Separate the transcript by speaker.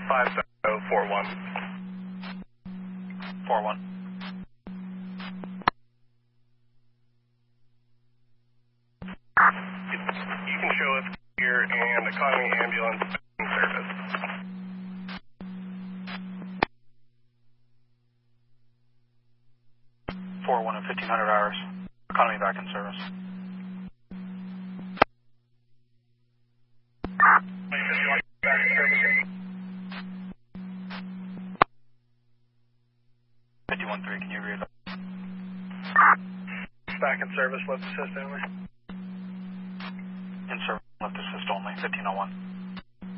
Speaker 1: 5041.
Speaker 2: 41.
Speaker 1: You can show us here and economy ambulance in service.
Speaker 2: 41 and 1500 hours. Economy back in service.
Speaker 1: Back in service.
Speaker 2: 51-3, can you read that?
Speaker 1: Back in service, lift assist only.
Speaker 2: In service, lift assist only, 1501.